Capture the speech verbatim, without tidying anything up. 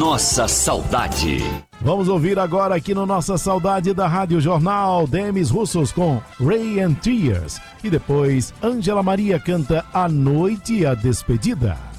Nossa Saudade. Vamos ouvir agora aqui no Nossa Saudade da Rádio Jornal, Demis Russos com Rain and Tears. E depois, Ângela Maria canta A Noite e a Despedida.